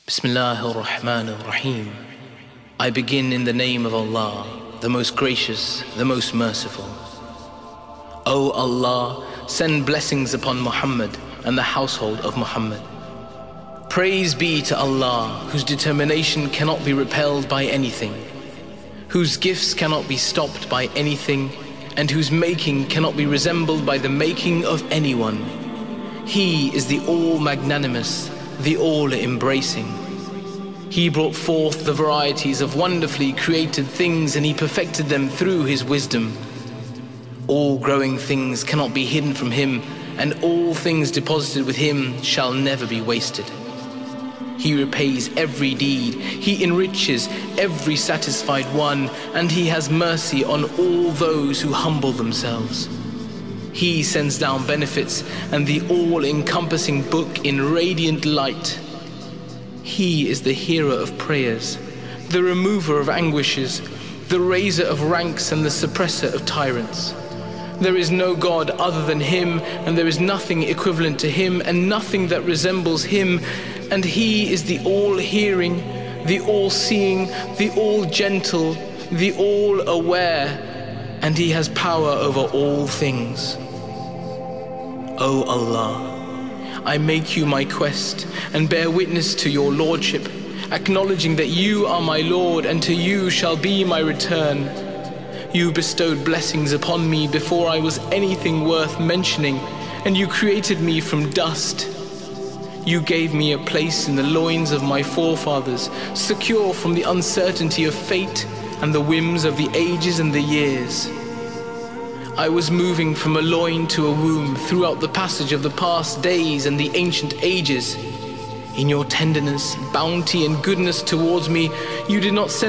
Bismillahir Rahmanir Rahim. I begin in the name of Allah, the most gracious, the most merciful. O Allah, send blessings upon Muhammad and the household of Muhammad. Praise be to Allah, whose determination cannot be repelled by anything, whose gifts cannot be stopped by anything, and whose making cannot be resembled by the making of anyone. He is the all-magnanimous, the all-embracing. He brought forth the varieties of wonderfully created things, and He perfected them through His wisdom. All growing things cannot be hidden from Him, and all things deposited with Him shall never be wasted. He repays every deed, He enriches every satisfied one, and He has mercy on all those who humble themselves. He sends down benefits and the all-encompassing book in radiant light. He is the hearer of prayers, the remover of anguishes, the raiser of ranks and the suppressor of tyrants. There is no God other than Him, and there is nothing equivalent to Him and nothing that resembles Him, and He is the all-hearing, the all-seeing, the all-gentle, the all-aware, and He has power over all things. O Allah, I make You my quest and bear witness to Your Lordship, acknowledging that You are my Lord, and to You shall be my return. You bestowed blessings upon me before I was anything worth mentioning, and You created me from dust. You gave me a place in the loins of my forefathers, secure from the uncertainty of fate and the whims of the ages and the years. I was moving from a loin to a womb throughout the passage of the past days and the ancient ages. In Your tenderness, bounty, and goodness towards me, You did not send